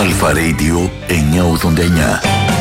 Αλφα Radio 989.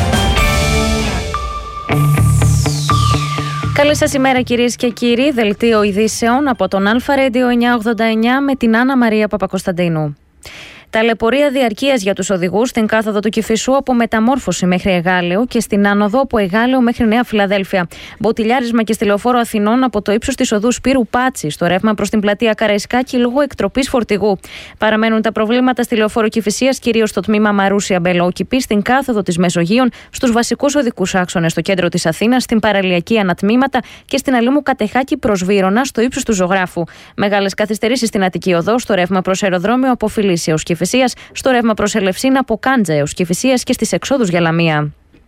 Καλή σας ημέρα κυρίες και κύριοι, δελτίο ειδήσεων από τον Αλφα Radio 989 με την Άννα Μαρία Παπακοσταντίνου. Ταλαιπωρία διαρκείας για τους οδηγούς στην κάθοδο του Κηφισού από Μεταμόρφωση μέχρι Εγάλεο και στην άνοδο από Εγάλεο μέχρι Νέα Φιλαδέλφια. Μποτιλιάρισμα και στη Λεωφόρο Αθηνών από το ύψος της οδού Σπύρου Πάτση στο ρεύμα προς την πλατεία Καραϊσκάκη λόγω εκτροπής φορτηγού. Παραμένουν τα προβλήματα στη Λεωφόρο Κηφισίας, κυρίως στο τμήμα Μαρούσια Μπελόκηπη, στην κάθοδο της Μεσογείων, στους βασικούς οδικούς άξονες στο κέντρο της Αθήνας, στην παραλιακή ανατμήματα και στην Αλήμου Κατεχάκη προς Βύρωνα στο ύψος του Ζωγράφου. Μεγάλες καθυστερήσεις στην Αττική Οδό, στο ρεύμα προς αεροδρόμιο από Φιλίσσια έως Κηφισίας, στο ρεύμα προς Ελευσίνα από Κάντζα έως Κηφισίας και στις εξόδους για Λαμία.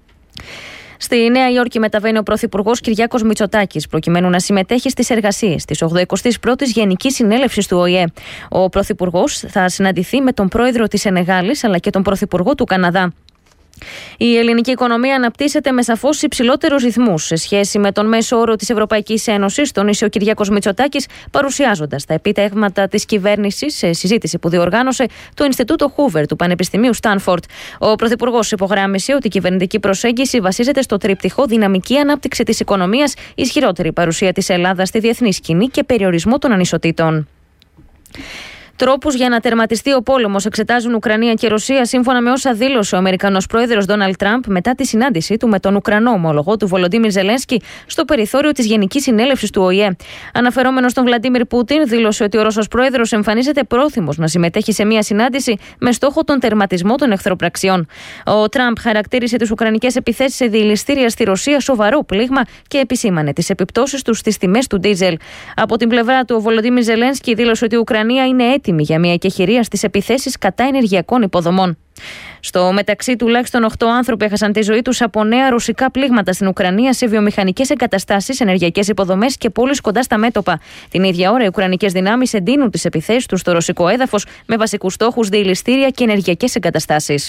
Στη Νέα Υόρκη μεταβαίνει ο Πρωθυπουργός Κυριάκος Μητσοτάκης προκειμένου να συμμετέχει στις εργασίες της 81ης Γενικής Συνέλευσης του ΟΗΕ. Ο Πρωθυπουργός θα συναντηθεί με τον Πρόεδρο της Σενεγάλης αλλά και τον Πρωθυπουργό του Καναδά. Η ελληνική οικονομία αναπτύσσεται με σαφώς υψηλότερους ρυθμούς σε σχέση με τον μέσο όρο της Ευρωπαϊκής Ένωσης, τόνισε ο Κυριάκος Μητσοτάκης, παρουσιάζοντας τα επιτεύγματα της κυβέρνησης σε συζήτηση που διοργάνωσε το Ινστιτούτο Χούβερ του Πανεπιστημίου Στάνφορντ. Ο Πρωθυπουργός υπογράμμισε ότι η κυβερνητική προσέγγιση βασίζεται στο τρίπτυχο δυναμική ανάπτυξη της οικονομίας, ισχυρότερη παρουσία της Ελλάδας στη διεθνή σκηνή και περιορισμό των ανισοτήτων. Τρόπους για να τερματιστεί ο πόλεμος εξετάζουν Ουκρανία και Ρωσία, σύμφωνα με όσα δήλωσε ο Αμερικανός πρόεδρος Ντόναλντ Τραμπ μετά τη συνάντησή του με τον Ουκρανό ομολογό του Βολοντίμιρ Ζελένσκι στο περιθώριο της Γενικής Συνέλευσης του ΟΗΕ. Αναφερόμενος στον Βλαντίμιρ Πούτιν, δήλωσε ότι ο Ρώσος πρόεδρος εμφανίζεται πρόθυμος να συμμετέχει σε μια συνάντηση με στόχο τον τερματισμό των εχθροπραξιών. Ο Τραμπ χαρακτήρισε τις ουκρανικές επιθέσεις σε διελιστήρια στη Ρωσία σοβαρό πλήγμα και επισήμανε τις επιπτώσεις τους στις τιμές του ντίζελ. Από την πλευρά του, ο Βολοντίμιρ Ζελένσκι δήλωσε ότι η Ουκρανία είναι έτοιμη για μια εκεχηρία στις επιθέσεις κατά ενεργειακών υποδομών. Στο μεταξύ, τουλάχιστον 8 άνθρωποι έχασαν τη ζωή τους από νέα ρωσικά πλήγματα στην Ουκρανία σε βιομηχανικές εγκαταστάσεις, ενεργειακές υποδομές και πόλεις κοντά στα μέτωπα. Την ίδια ώρα, οι ουκρανικές δυνάμεις εντείνουν τις επιθέσεις τους στο ρωσικό έδαφος με βασικούς στόχους διελιστήρια και ενεργειακές εγκαταστάσεις.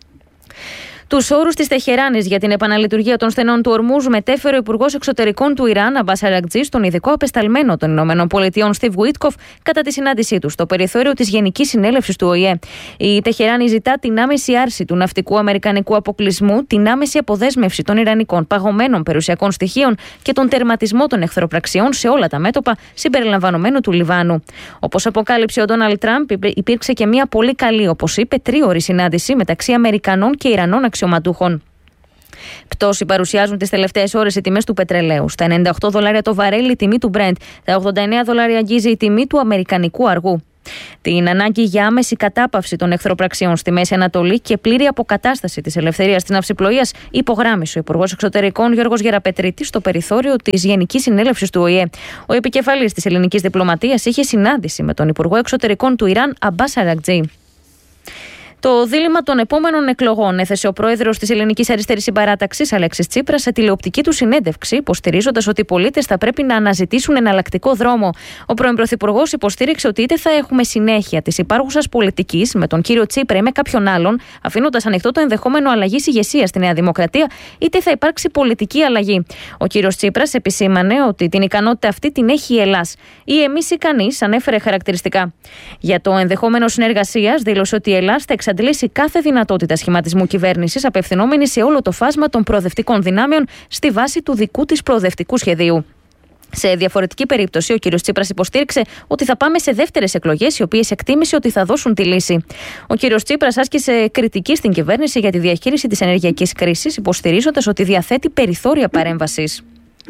Τους όρους της Τεχεράνης για την επαναλειτουργία των στενών του Ορμούζ μετέφερε ο Υπουργός Εξωτερικών του Ιράν, Αμπάς Αρακτζή, στον ειδικό απεσταλμένο των ΗΠΑ, Στιβ Γουίτκοφ, κατά τη συνάντησή του στο περιθώριο της Γενικής Συνέλευσης του ΟΗΕ. Η Τεχεράνη ζητά την άμεση άρση του ναυτικού αμερικανικού αποκλεισμού, την άμεση αποδέσμευση των ιρανικών παγωμένων περιουσιακών στοιχείων και τον τερματισμό των εχθροπραξιών σε όλα τα μέτωπα, συμπεριλαμβανομένου του Λιβάνου. Όπως αποκάλυψε ο Ντόναλντ Τραμπ, υπήρξε και μια πολύ καλή, όπως είπε, τρίωρη συνάντηση μεταξύ Αμερικανών και Ιρανών αξιωματούχων. Πτώση παρουσιάζουν τις τελευταίες ώρες οι τιμές του πετρελαίου. Στα $98 το βαρέλι η τιμή του Brent, τα $89 αγγίζει η τιμή του αμερικανικού αργού. Την ανάγκη για άμεση κατάπαυση των εχθροπραξιών στη Μέση Ανατολή και πλήρη αποκατάσταση της ελευθερίας της ναυσιπλοείας υπογράμμισε ο Υπουργός Εξωτερικών Γιώργος Γεραπετρίτης στο περιθώριο της Γενικής Συνέλευσης του ΟΗΕ. Ο επικεφαλής της ελληνικής διπλωματίας είχε συνάντηση με τον Υπουργό Εξωτερικών του Ιράν, Αμπάς Αρακτζή. Το δίλημμα των επόμενων εκλογών έθεσε ο πρόεδρος της Ελληνικής Αριστερής Συμπαράταξης, Αλέξης Τσίπρας, σε τηλεοπτική του συνέντευξη, υποστηρίζοντας ότι οι πολίτες θα πρέπει να αναζητήσουν εναλλακτικό δρόμο. Ο πρώην πρωθυπουργός υποστήριξε ότι είτε θα έχουμε συνέχεια της υπάρχουσας πολιτικής με τον κύριο Τσίπρα ή με κάποιον άλλον, αφήνοντας ανοιχτό το ενδεχόμενο αλλαγής ηγεσίας στη Νέα Δημοκρατία, είτε θα υπάρξει πολιτική αλλαγή. Ο κύριος Τσίπρας επισήμανε ότι την ικανότητα αυτή την έχει η Ελλάς. Ή εμείς ή κανείς, ανέφερε χαρακτηριστικά. Για το ενδεχόμενο συνεργασίας, δήλωσε ότι η Ελλάς θα εξαντλήσει κάθε δυνατότητα σχηματισμού κυβέρνησης, απευθυνόμενη σε όλο το φάσμα των προοδευτικών δυνάμεων στη βάση του δικού της προοδευτικού σχεδίου. Σε διαφορετική περίπτωση, ο κ. Τσίπρας υποστήριξε ότι θα πάμε σε δεύτερες εκλογές, οι οποίες εκτίμησε ότι θα δώσουν τη λύση. Ο κ. Τσίπρας άσκησε κριτική στην κυβέρνηση για τη διαχείριση της ενεργειακής κρίσης, υποστηρίζοντας ότι διαθέτει περιθώρια παρέμβασης.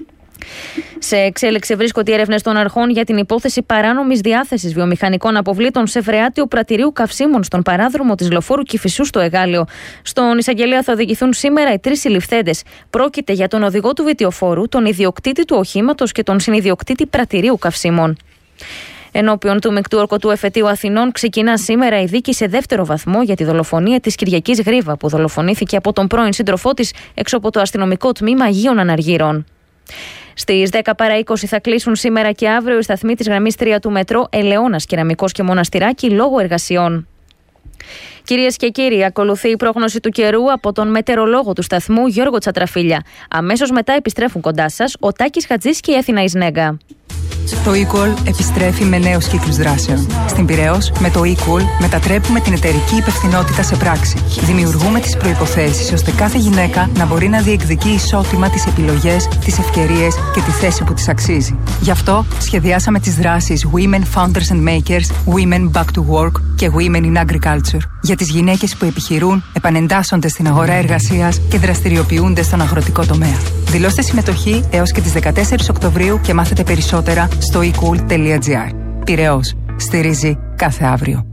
Σε εξέλιξη βρίσκονται οι έρευνες των αρχών για την υπόθεση παράνομης διάθεσης βιομηχανικών αποβλήτων σε φρεάτιο πρατηρίου καυσίμων στον παράδρομο της Λεωφόρου Κηφισού στο Εγάλεο. Στον εισαγγελέα θα οδηγηθούν σήμερα οι 3 συλληφθέντες. Πρόκειται για τον οδηγό του βιτιοφόρου, τον ιδιοκτήτη του οχήματος και τον συνιδιοκτήτη πρατηρίου καυσίμων. Ενώπιον του Μεικτού Ορκωτού Εφετείου Αθηνών ξεκινά σήμερα η δίκη σε δεύτερο βαθμό για τη δολοφονία της Κυριακής Γρίβα, που δολοφονήθηκε από τον πρώην σύντροφό της έξω από το αστυνομικό τμήμα Αγίων Αναργύρων. Στις 10 παρά 20 θα κλείσουν σήμερα και αύριο οι σταθμοί της γραμμής 3 του μετρό Ελαιώνας, Κεραμικός και Μοναστηράκι λόγω εργασιών. Κυρίες και κύριοι, ακολουθεί η πρόγνωση του καιρού από τον μετεωρολόγο του σταθμού Γιώργο Τσατραφίλια. Αμέσως μετά επιστρέφουν κοντά σας ο Τάκης Χατζής και η Αθηνά Ισνέγκα. Το eCall επιστρέφει με νέους κύκλους δράσεων. Στην Πειραιώς, με το eCall μετατρέπουμε την εταιρική υπευθυνότητα σε πράξη. Δημιουργούμε τις προϋποθέσεις ώστε κάθε γυναίκα να μπορεί να διεκδικεί ισότιμα τις επιλογές, τις ευκαιρίες και τη θέση που της αξίζει. Γι' αυτό σχεδιάσαμε τις δράσεις Women Founders and Makers, Women Back to Work και Women in Agriculture. Για τις γυναίκες που επιχειρούν, επανεντάσσονται στην αγορά εργασίας και δραστηριοποιούνται στον αγροτικό τομέα. Δηλώστε συμμετοχή έως και τις 14 Οκτωβρίου και μάθετε περισσότερα στο ecool.gr. Πειραιώς. Στηρίζει κάθε αύριο.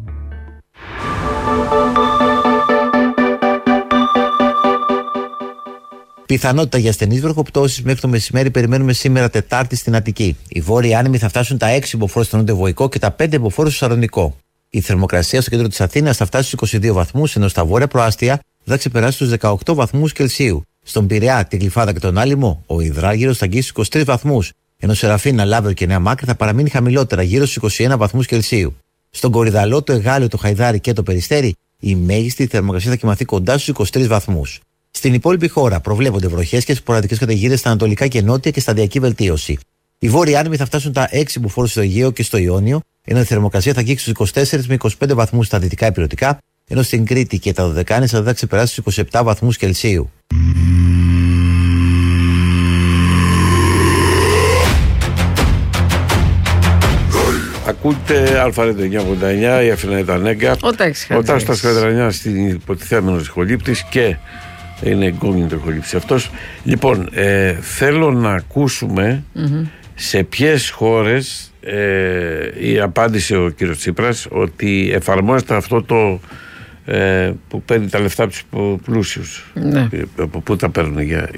Πιθανότητα για ασθενείς βροχοπτώσεις μέχρι το μεσημέρι περιμένουμε σήμερα Τετάρτη στην Αττική. Οι βόρειοι άνεμοι θα φτάσουν τα 6 μποφόρ στο νότιο Βοϊκό και τα 5 μποφόρ στο Σαρονικό. Η θερμοκρασία στο κέντρο της Αθήνας θα φτάσει στους 22 βαθμούς, ενώ στα βόρεια προάστια θα ξεπεράσει τους 18 βαθμούς Κελσίου. Στον Πειραιά, τη Γλυφάδα και τον Άλυμο, ο υδράργυρος θα αγγίσει στους 23 βαθμούς, ενώ Σεραφίνα, Λάβερο και Νέα Μάκρη θα παραμείνει χαμηλότερα, γύρω στους 21 βαθμούς Κελσίου. Στον Κορυδαλό, το Εγάλεο, το Χαϊδάρι και το Περιστέρι, η μέγιστη θερμοκρασία θα κοιμαθεί κοντά στους 23 βαθμούς. Στην υπόλοιπη χώρα προβλέπονται βροχές και σποραδικές καταιγίδες στα ανατολικά και νότια και σταδιακή βελτίωση. Οι βόρειοι άνεμοι θα φτάσουν τα 6 μποφόρ στο Αιγαίο και στο Ιόνιο, ενώ η θερμοκρασία θα αγγίξει στους 24 με 25 βαθμούς στα δυτικά ηπειρωτικά, ενώ στην Κρήτη και τα Δωδεκάνησα θα ξεπεράσει στους 27 βαθμούς Κελσίου. Ακούτε Α989, η Αθηνά ήταν Έγκα. Ο Τάστας Καδρανιάς στην υποτιθέμενος σχολήπτης και είναι εγκόμινο σχολήπτης αυτός. Λοιπόν, θέλω να ακούσουμε σε ποιες χώρες απάντησε ο κύριος Τσίπρας ότι εφαρμόζεται αυτό το που παίρνει τα λεφτά από τους πλούσιους. Ναι. Από πού τα παίρνουν για...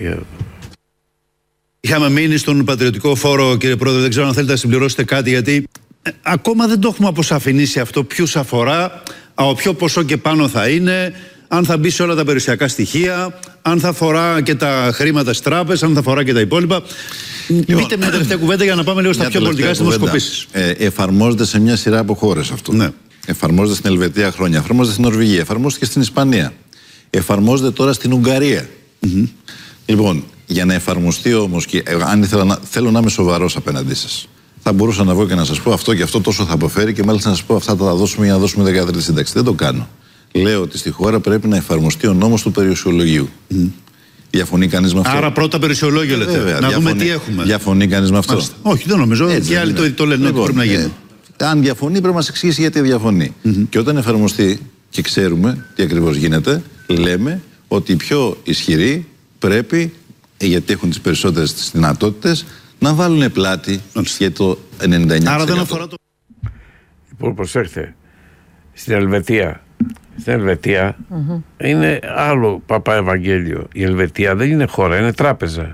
Είχαμε μείνει στον πατριωτικό φόρο, κύριε Πρόεδρε, δεν ξέρω αν θέλετε να συμπληρώσετε κάτι, γιατί ακόμα δεν το έχουμε αποσαφηνίσει αυτό, ποιους αφορά, από ποιο ποσό και πάνω θα είναι, αν θα μπει σε όλα τα περιουσιακά στοιχεία, αν θα αφορά και τα χρήματα στις τράπεζες, αν θα αφορά και τα υπόλοιπα. Λοιπόν, πείτε μια τελευταία κουβέντα για να πάμε λίγο στα πιο πολιτικά στις δημοσκοπήσεις. Εφαρμόζεται σε μια σειρά από χώρες αυτό. Ναι. Εφαρμόζεται στην Ελβετία χρόνια, εφαρμόζεται στην Νορβηγία, εφαρμόζεται και στην Ισπανία. Εφαρμόζεται τώρα στην Ουγγαρία. Λοιπόν, για να εφαρμοστεί όμως, και αν θέλω να είμαι σοβαρός απέναντί σας, θα μπορούσα να βγω και να σας πω αυτό και αυτό τόσο θα αποφέρει και μάλιστα να σας πω αυτά θα τα δώσουμε για να δώσουμε 13η σύνταξη. Δεν το κάνω. Λέω ότι στη χώρα πρέπει να εφαρμοστεί ο νόμος του περιουσιολογίου. Διαφωνεί κανείς με αυτό? Άρα πρώτα περιουσιολόγιο λέτε. Βέβαια, να δούμε τι έχουμε. Διαφωνεί κανείς με αυτό? Μάλιστα. Όχι, δεν νομίζω. Και άλλοι το λένε ότι πρέπει να γίνει. Αν διαφωνεί, πρέπει να μας εξηγήσει γιατί διαφωνεί. Και όταν εφαρμοστεί και ξέρουμε τι ακριβώς γίνεται, λέμε ότι οι πιο ισχυροί πρέπει, γιατί έχουν τις περισσότερες τις δυνατότητες, να βάλουν πλάτη για το 99%. Άρα δεν αφορά το... Λοιπόν, προσέχτε. Στην Ελβετία είναι άλλο Παπά Ευαγγέλιο. Η Ελβετία δεν είναι χώρα, είναι τράπεζα.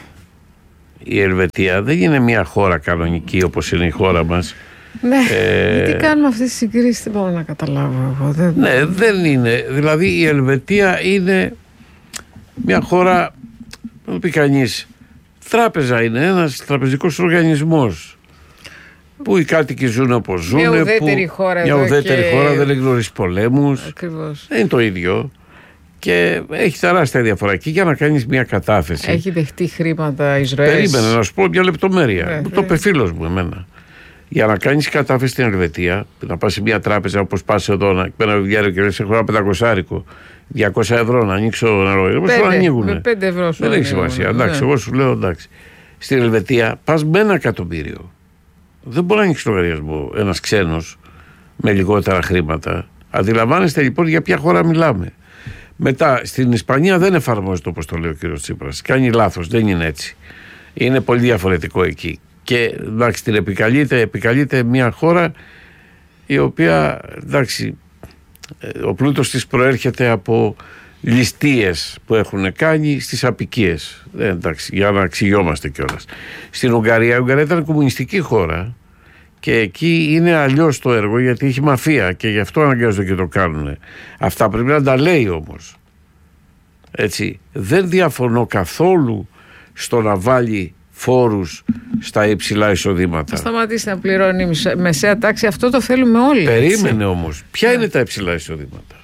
Η Ελβετία δεν είναι μια χώρα κανονική όπως είναι η χώρα μας. Ναι, γιατί κάνουμε αυτές τις συγκρίσεις, δεν μπορώ να καταλάβω εγώ. Ναι, δεν είναι. Δηλαδή η Ελβετία είναι μια χώρα, να πει κανείς, τράπεζα είναι, ένας τραπεζικός οργανισμός που οι κάτοικοι ζουν όπως ζουν. Μια ουδέτερη χώρα, δεν έχει γνωρίσει πολέμους. Ακριβώς. Δεν είναι το ίδιο. Και έχει τεράστια διαφορά. Και για να κάνεις μια κατάθεση. Έχει δεχτεί χρήματα Ισραήλ. Περίμενε να σου πω μια λεπτομέρεια. Μου το είπε φίλος μου εμένα. Για να κάνεις κατάθεση στην Ελβετία, να πας σε μια τράπεζα όπως πας εδώ, να παίρνει ένα βιβλιάριο και λες: έχω ένα 500, 200 ευρώ να ανοίξω νερό. Πώς το ανοίγουνε. 5 ευρώ δεν έχει σημασία. Εντάξει, εγώ σου λέω εντάξει. Στην Ελβετία πας με 1 εκατομμύριο. Δεν μπορεί να ανοίξει λογαριασμό ένας ξένος με λιγότερα χρήματα. Αντιλαμβάνεστε λοιπόν για ποια χώρα μιλάμε. Μετά στην Ισπανία δεν εφαρμόζεται όπως το λέει ο κύριος Τσίπρας. Κάνει λάθος, δεν είναι έτσι. Είναι πολύ διαφορετικό εκεί. Και εντάξει, την επικαλείται μια χώρα η οποία εντάξει, ο πλούτος της προέρχεται από ληστείες που έχουν κάνει στις απικίες. Εντάξει, για να αξιόμαστε κιόλας. Στην Ουγγαρία, η Ουγγαρία ήταν κομμουνιστική χώρα και εκεί είναι αλλιώς το έργο γιατί έχει μαφία και γι' αυτό αναγκάζονται και το κάνουν. Αυτά πρέπει να τα λέει όμως. Έτσι, δεν διαφωνώ καθόλου στο να βάλει φόρους στα υψηλά εισοδήματα. Σταματήσει να πληρώνει μεσαία τάξη, αυτό το θέλουμε όλοι. Περίμενε όμως, ποια είναι τα υψηλά εισοδήματα?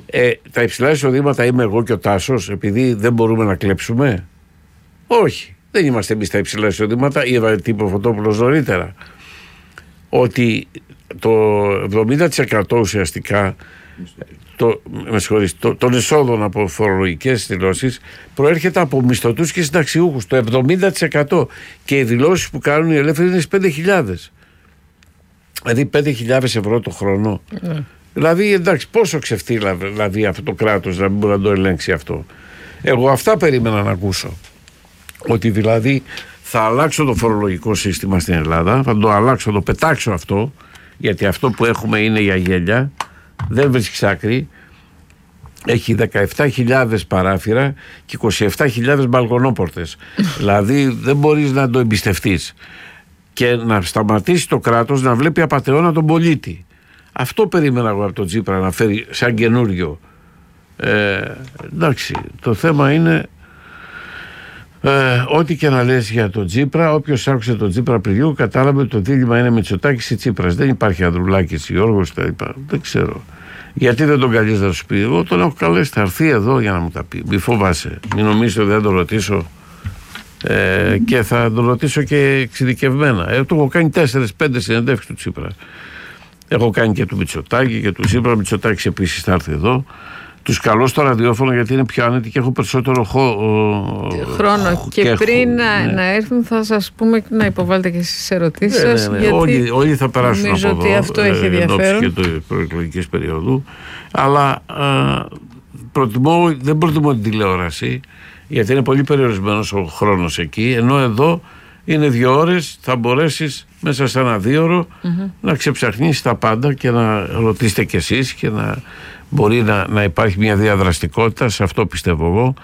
Τα υψηλά εισοδήματα είμαι εγώ και ο Τάσος επειδή δεν μπορούμε να κλέψουμε? Όχι, Δεν είμαστε εμείς τα υψηλά εισοδήματα. Είδα τύπο Φωτόπουλος νωρίτερα ότι το 70% ουσιαστικά των εσόδων από φορολογικές δηλώσεις προέρχεται από μισθωτούς και συνταξιούχους. Το 70%. Και οι δηλώσεις που κάνουν οι ελεύθεροι είναι στις 5.000. Δηλαδή 5.000 ευρώ το χρόνο. Δηλαδή εντάξει, πόσο ξεφτύλα δηλαδή αυτό το κράτος να μην μπορεί να το ελέγξει αυτό. Εγώ αυτά περίμενα να ακούσω. Ότι δηλαδή θα αλλάξω το φορολογικό σύστημα στην Ελλάδα, θα το αλλάξω, θα το πετάξω αυτό, γιατί αυτό που έχουμε είναι για γέλια, δεν βρίσκει άκρη. Έχει 17.000 παράθυρα και 27.000 μπαλκονόπορτες. Δηλαδή δεν μπορείς να το εμπιστευτείς. Και να σταματήσει το κράτος να βλέπει απατεώνα τον πολίτη. Αυτό περίμενα εγώ από τον Τσίπρα να φέρει σαν καινούριο. Εντάξει, το θέμα είναι ό,τι και να λες για τον Τσίπρα. Όποιος άκουσε τον Τσίπρα πριν κατάλαβε ότι το δίλημμα είναι Μητσοτάκης ή Τσίπρας. Δεν υπάρχει Ανδρουλάκης, Γιώργος, δεν ξέρω. Γιατί δεν τον καλείς να σου πει? Εγώ τον έχω καλέσει, θα έρθει εδώ για να μου τα πει. Μη φοβάσαι, μην νομίζεις ότι δεν τον ρωτήσω. Και θα τον ρωτήσω και εξειδικευμένα. Το έχω κάνει 4-5 συνεντεύξεις του Τσίπρα. Έχω κάνει και του Μητσοτάκη και του Τσίπρα. Μητσοτάκης επίσης θα έρθει εδώ. Τους καλώ στο ραδιόφωνο γιατί είναι πιο άνετοι και έχω περισσότερο χρόνο. Και πριν να έρθουν θα σας πούμε να υποβάλλετε και στις ερωτήσεις σας. Γιατί όλοι θα περάσουν από εδώ. Νομίζω ότι αυτό έχει ενδιαφέρον. Και το προεκλογικής περίοδου. Αλλά δεν προτιμώ την τηλεόραση γιατί είναι πολύ περιορισμένος ο χρόνος εκεί. Ενώ εδώ είναι 2 ώρες, θα μπορέσεις μέσα σε ένα 2ωρο να ξεψαχνίσεις τα πάντα και να ρωτήσετε κι εσείς και να μπορεί να υπάρχει μια διαδραστικότητα. Σε αυτό πιστεύω εγώ.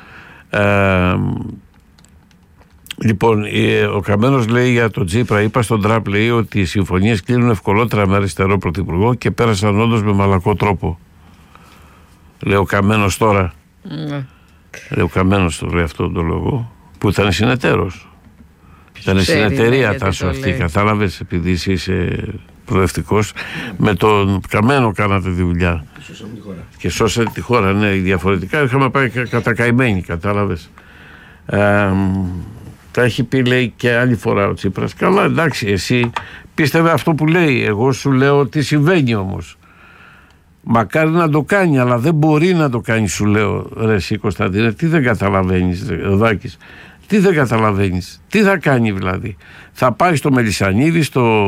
Λοιπόν, ο Καμένος λέει για τον Τσίπρα, είπα στον Τραμπ, λέει ότι οι συμφωνίες κλείνουν ευκολότερα με αριστερό πρωθυπουργό και πέρασαν όντως με μαλακό τρόπο. Λέει ο Καμένος τώρα. Λέει ο Καμένος το λέει αυτό το λόγο, που ήταν συνεταίρος. Ήταν συνεταιρία τάσο αυτή, κατάλαβες, επειδή είσαι προοδευτικός. Με τον Καμένο κάνατε τη δουλειά. Και σώσατε τη χώρα, ναι, διαφορετικά είχαμε πάει κατακαημένοι, κατάλαβες. Τα έχει πει, λέει, και άλλη φορά ο Τσίπρας. Καλά, εντάξει, εσύ πίστευε αυτό που λέει. Εγώ σου λέω τι συμβαίνει όμως. Μακάρι να το κάνει, αλλά δεν μπορεί να το κάνει, σου λέω, ρε εσύ Κωνσταντίνε. Τι δεν καταλαβαίνεις, Ροδάκης? Τι δεν καταλαβαίνεις? Τι θα κάνει δηλαδή? Θα πάει στο Μελισσανίδη,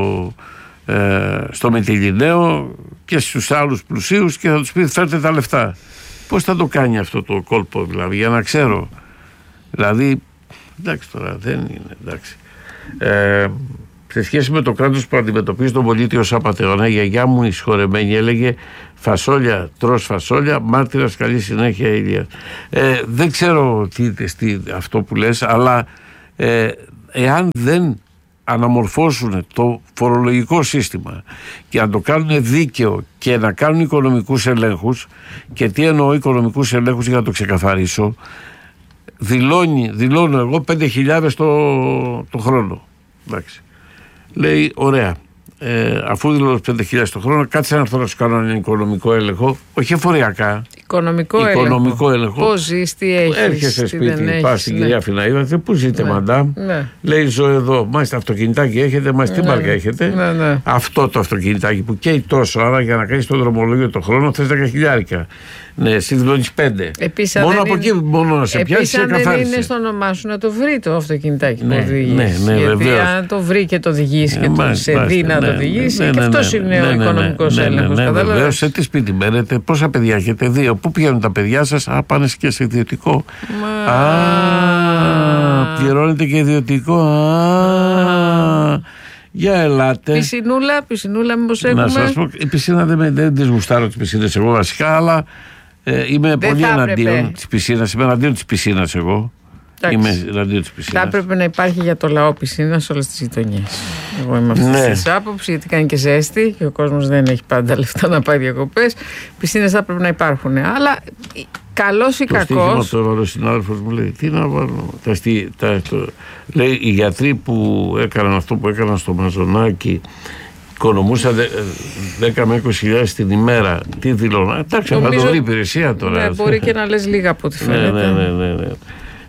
στο Μυτιληναίο και στους άλλους πλουσίους και θα τους πει φέρτε τα λεφτά. Πώς θα το κάνει αυτό το κόλπο δηλαδή, για να ξέρω? Δηλαδή, εντάξει τώρα, δεν είναι, εντάξει. Σε σχέση με το κράτος που αντιμετωπίζει τον πολίτη ως απατεώνα, η γιαγιά μου η συγχωρεμένη έλεγε φασόλια, τρως φασόλια, μάρτυρας καλή συνέχεια Ηλία. Δεν ξέρω τι αυτό που λες, αλλά εάν δεν αναμορφώσουν το φορολογικό σύστημα και να το κάνουν δίκαιο και να κάνουν οικονομικούς ελέγχους, και τι εννοώ οικονομικούς ελέγχους για να το ξεκαθαρίσω, δηλώνω εγώ 5.000 το χρόνο. Εντάξει. Λέει, ωραία, αφού δηλώνω 5.000 το χρόνο, κάτσε να έρθω να σου κάνω έναν οικονομικό έλεγχο, όχι εφοριακά. Οικονομικό έλεγχο. Πώς ζεις, τι έχεις. Έρχεσαι σπίτι, πας στην κυρία Φιναίδα, πού ζείτε, μαντάμ? Λέει, ζω εδώ. Μάλιστα, αυτοκινητάκι έχετε, μάλιστα, τι μάρκα έχετε? Αυτό το αυτοκινητάκι που καίει τόσο, άρα για να κάνεις το δρομολόγιο το χρόνο θες 10.000. Ναι, εσύ δηλώνεις 5. Μόνο από εκεί μόνο να σε πιάσει. Επίσης, αν δεν είναι στο όνομά σου, να το βρει το αυτοκινητάκι που οδηγείς. Ναι, γιατί αν το βρει και το οδηγείς και σε δει να το οδηγήσει, και αυτός είναι ο οικονομικός έλεγχος. Βεβαίως, σε τι σπίτι μένετε, πόσα παιδιά έχετε? 2. Πού πηγαίνουν τα παιδιά σας? Πάνε και σε ιδιωτικό. Πληρώνετε και ιδιωτικό. Για ελάτε. Πισινούλα μήπως έχουμε? Να σας πω, η πισίνα δεν τις γουστάρω τις πισίνες εγώ βασικά, αλλά είμαι πολύ εναντίον της πισίνας. Είμαι εναντίον της πισίνας εγώ. Είμαι εναντίον της πισίνας. Θα έπρεπε να υπάρχει για το λαό πισίνα σε όλες τις γειτονιές. Εγώ είμαι αυτή τη άποψη, γιατί κάνει και ζέστη και ο κόσμος δεν έχει πάντα λεφτά να πάει διακοπές. Πισίνες θα έπρεπε να υπάρχουν. Αλλά καλός ή κακός. Το στοίχημα τώρα ο συνάδελφος μου λέει, τι να βάλω? Λέει, οι γιατροί που έκαναν αυτό που έκαναν στο Μαζονάκι οικονομούσαν 10 με 20.000 την ημέρα. Τι δηλώνω? Εντάξει, θα το βρει υπηρεσία τώρα. Ναι, μπορεί και να λες λίγα από ό,τι φαίνεται. Ναι.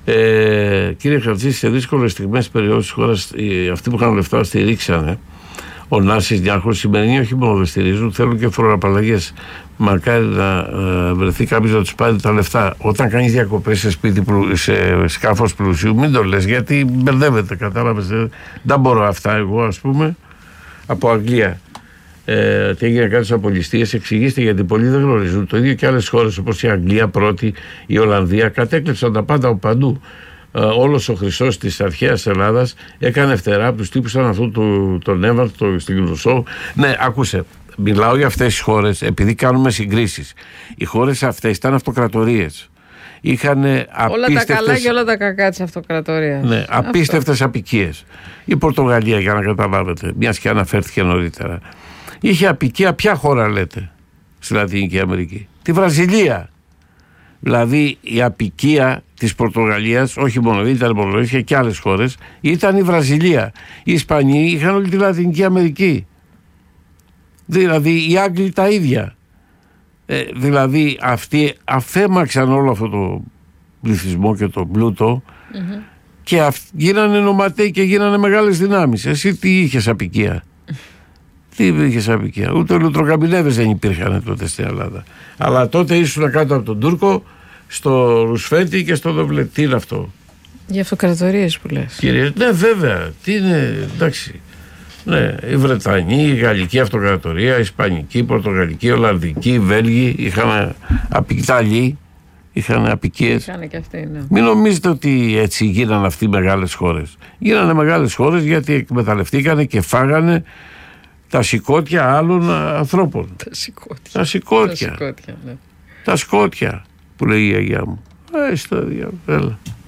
Κύριε Χατζή, σε δύσκολες στιγμές περιόδους της χώρας, αυτοί που είχαν λεφτά στηρίξανε. Ο Νάσης Διάχος, σημερινοί όχι μόνο δεν στηρίζουν, θέλουν και φοροαπαλλαγές. Μακάρι να βρεθεί κάποιος να τους πάρει τα λεφτά. Όταν κάνεις διακοπές σε σπίτι, σε σκάφος πλουσίου, μην το λες, γιατί μπερδεύεται, κατάλαβες. Δεν μπορώ αυτά εγώ, ας πούμε, από Αγγλία. Τι έγινε κάτι στις απολυστίες, εξηγήστε, γιατί πολλοί δεν γνωρίζουν. Το ίδιο και άλλες χώρες όπως η Αγγλία πρώτη, η Ολλανδία, κατέκλεψαν τα πάντα από παντού. Όλος ο Χρυσός της αρχαίας Ελλάδας έκανε φτερά από τους τύπους σαν αυτού τον Εύαρ, στην Κρουσό. Ναι, άκουσε, μιλάω για αυτές τις χώρες επειδή κάνουμε συγκρίσεις. Οι χώρες αυτές ήταν αυτοκρατορίες. Είχαν όλα τα καλά και όλα τα κακά της αυτοκρατορίας. Ναι, απίστευτες απικίες. Η Πορτογαλία, για να καταλάβετε, μιας και αναφέρθηκε νωρίτερα, είχε απικία. Ποια χώρα λέτε στη Λατινική Αμερική? Τη Βραζιλία. Δηλαδή η απικία της Πορτογαλίας, όχι μόνο, δεν ήταν μόνο, είχε και άλλες χώρες, ήταν η Βραζιλία. Οι Ισπανοί είχαν όλη τη Λατινική Αμερική. Δηλαδή οι Άγγλοι τα ίδια. Δηλαδή αυτοί αφέμαξαν όλο αυτό το πληθυσμό και το πλούτο και γίνανε νοματέοι και γίνανε μεγάλες δυνάμεις. Εσύ τι είχες απικία? Τι είχες απικία? Ούτε λουτροκαμπινεύες δεν υπήρχαν τότε στην Ελλάδα. Αλλά τότε ήσουν κάτω από τον Τούρκο, στο Ρουσφέτη και στο Δοβλέτη. Τι είναι αυτό? Για αυτοκρατορίες που λες. Κύριε, ναι, βέβαια. Τι είναι, εντάξει. Ναι, η Βρετανή, η Γαλλική Αυτοκρατορία, η Ισπανική, η Πορτογαλική, η Ολλανδική, οι Βέλγοι είχαν Ιταλοί, είχαν απικίες. Είχαν και αυτοί, ναι. Μην νομίζετε ότι έτσι γίνανε αυτοί οι μεγάλες χώρες. Γίνανε μεγάλες χώρες γιατί εκμεταλλευτήκανε και φάγανε τα σηκώτια άλλων ανθρώπων. Τα σηκώτια. Ναι. Τα σκότια που λέει η γιαγιά μου. Στο διάβολο.